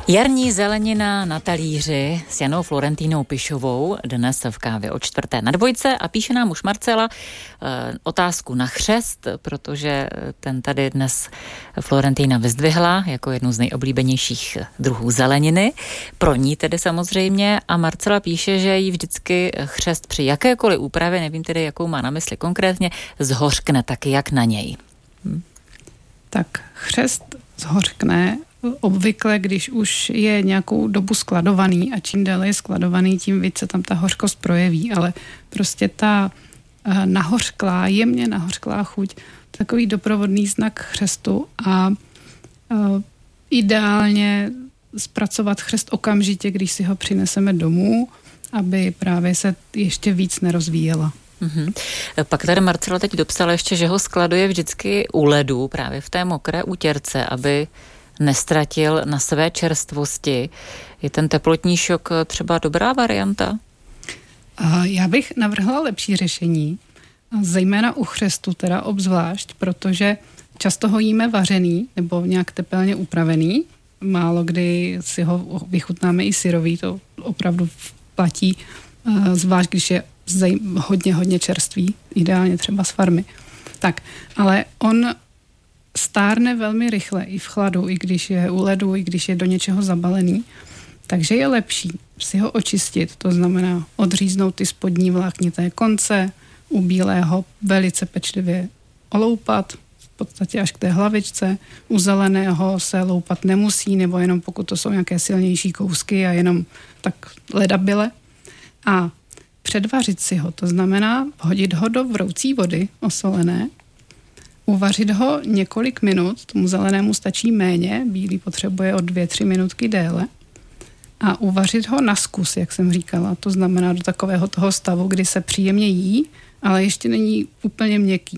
Jarní zelenina na talíři s Janou Florentínou Pišovou dnes v Kávě o 4:45 a píše nám už Marcela otázku na chřest, protože ten tady dnes Florentína vyzdvihla jako jednu z nejoblíbenějších druhů zeleniny. Pro ní tedy samozřejmě a Marcela píše, že jí vždycky chřest při jakékoliv úpravě, nevím tedy, jakou má na mysli konkrétně, zhořkne, tak jak na něj. Tak chřest zhořkne obvykle, když už je nějakou dobu skladovaný a čím déle je skladovaný, tím víc se tam ta hořkost projeví, ale prostě ta nahořklá, jemně nahořklá chuť, takový doprovodný znak chřestu a ideálně zpracovat chřest okamžitě, když si ho přineseme domů, aby právě se ještě víc nerozvíjela. Mm-hmm. Pak tady Marcela teď dopsala ještě, že ho skladuje vždycky u ledu, právě v té mokré útěrce, aby nestratil na své čerstvosti. Je ten teplotní šok třeba dobrá varianta? Já bych navrhla lepší řešení, zejména u chřestu teda obzvlášť, protože často ho jíme vařený nebo nějak tepelně upravený. Málo kdy si ho vychutnáme i syrový, to opravdu platí, zvlášť když je hodně čerstvý, ideálně třeba z farmy. Tak, ale on stárne velmi rychle i v chladu, i když je u ledu, i když je do něčeho zabalený. Takže je lepší si ho očistit, to znamená odříznout ty spodní vláknité konce, u bílého velice pečlivě oloupat, v podstatě až k té hlavičce. U zeleného se loupat nemusí, nebo jenom pokud to jsou nějaké silnější kousky a jenom tak ledabyle. A předvařit si ho, to znamená hodit ho do vroucí vody osolené, uvařit ho několik minut, tomu zelenému stačí méně, bílý potřebuje o 2-3 minutky déle a uvařit ho na zkus, jak jsem říkala, to znamená do takového toho stavu, kdy se příjemně jí, ale ještě není úplně měkký.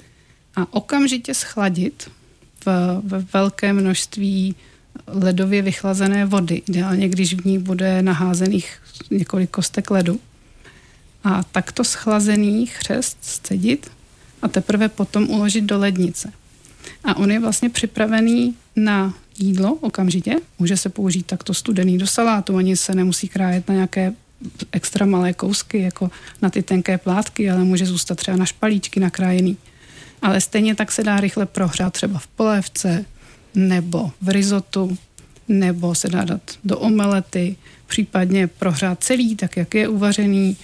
A okamžitě schladit ve velké množství ledově vychlazené vody, ideálně když v ní bude naházených několik kostek ledu. A takto schlazený chřest scedit a teprve potom uložit do lednice. A on je vlastně připravený na jídlo okamžitě. Může se použít takto studený do salátu, ani se nemusí krájet na nějaké extra malé kousky, jako na ty tenké plátky, ale může zůstat třeba na špalíčky nakrájený. Ale stejně tak se dá rychle prohřát třeba v polévce, nebo v rizotu, nebo se dá dát do omelety, případně prohřát celý, tak jak je uvařený,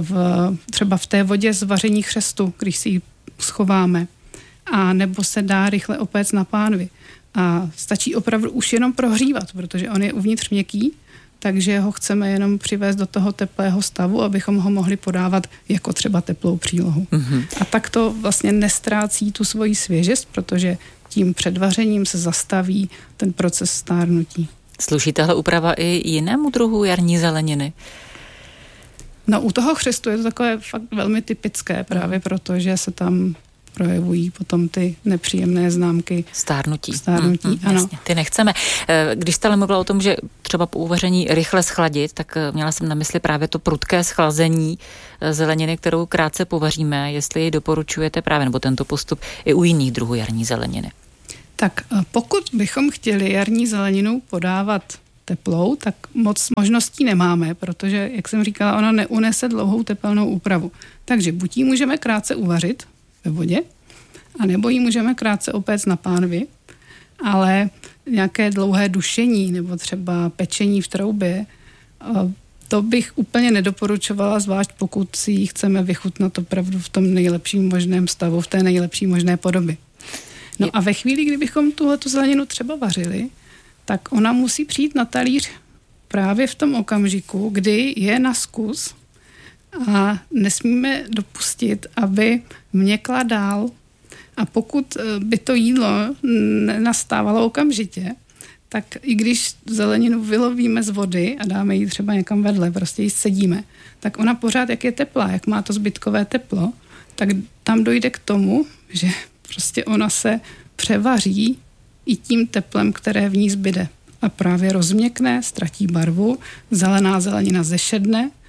třeba v té vodě z vaření chřestu, když si ji schováme, a nebo se dá rychle opéct na pánvi. A stačí opravdu už jenom prohřívat, protože on je uvnitř měkký, takže ho chceme jenom přivést do toho teplého stavu, abychom ho mohli podávat jako třeba teplou přílohu. Mm-hmm. A tak to vlastně nestrácí tu svoji svěžest, protože tím předvařením se zastaví ten proces stárnutí. Sluší tahle úprava i jinému druhu jarní zeleniny? No u toho chřestu je to takové fakt velmi typické, právě protože se tam projevují potom ty nepříjemné známky stárnutí. Ano. Jasně, ty nechceme. Když jste ale mluvila o tom, že třeba po uvaření rychle schladit, tak měla jsem na mysli právě to prudké schlazení zeleniny, kterou krátce povaříme, jestli ji doporučujete právě, nebo tento postup i u jiných druhů jarní zeleniny. Tak pokud bychom chtěli jarní zeleninu podávat teplou, tak moc možností nemáme, protože, jak jsem říkala, ona neunese dlouhou tepelnou úpravu. Takže buď ji můžeme krátce uvařit ve vodě, anebo ji můžeme krátce opéct na pánvi, ale nějaké dlouhé dušení nebo třeba pečení v troubě, to bych úplně nedoporučovala, zvlášť pokud si ji chceme vychutnat opravdu v tom nejlepším možném stavu, v té nejlepší možné podobě. No a ve chvíli, kdybychom tuhletu zeleninu třeba vařili, tak ona musí přijít na talíř právě v tom okamžiku, kdy je na zkus a nesmíme dopustit, aby měkla dál. A pokud by to jídlo nenastávalo okamžitě, tak i když zeleninu vylovíme z vody a dáme ji třeba někam vedle, prostě ji scedíme, tak ona pořád, jak je teplá, jak má to zbytkové teplo, tak tam dojde k tomu, že prostě ona se převaří i tím teplem, které v ní zbyde. A právě rozměkne, ztratí barvu, zelená zelenina zešedne,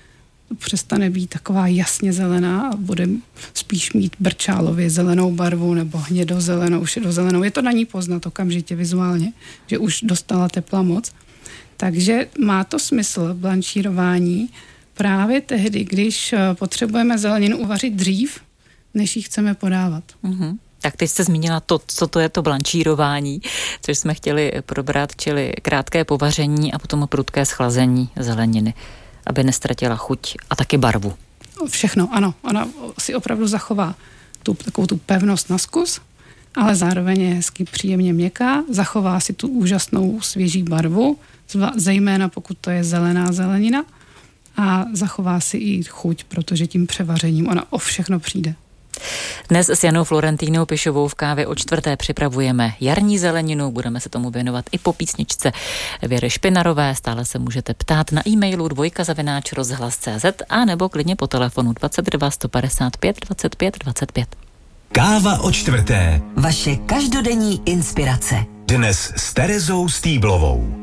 přestane být taková jasně zelená a bude spíš mít brčálově zelenou barvu nebo hnědozelenou, šedozelenou. Je to na ní poznat okamžitě vizuálně, že už dostala tepla moc. Takže má to smysl blanšírování právě tehdy, když potřebujeme zeleninu uvařit dřív, než ji chceme podávat. Mm-hmm. Tak teď jste zmínila to, co to je to blanšírování, což jsme chtěli probrat, čili krátké povaření a potom prudké schlazení zeleniny, aby nestratila chuť a taky barvu. Všechno, ano. Ona si opravdu zachová takovou tu pevnost na zkus, ale zároveň je hezky příjemně měkká, zachová si tu úžasnou svěží barvu, zejména pokud to je zelená zelenina, a zachová si i chuť, protože tím převařením ona o všechno přijde. Dnes s Janou Florentínou Pišovou v Kávě o čtvrté připravujeme jarní zeleninu, budeme se tomu věnovat i po písničce Věry Špinarové, stále se můžete ptát na e-mailu dvojka@rozhlas.cz a nebo klidně po telefonu 22 155 25 25. Káva o čtvrté. Vaše každodenní inspirace. Dnes s Terezou Stýblovou.